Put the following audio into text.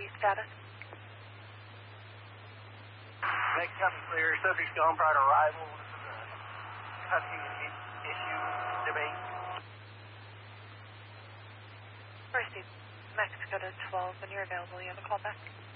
status? Make copy clear. Subject's gone prior to arrival. This is a custody issue debate. Received. Mexico to 12. When you're available, you have a call back.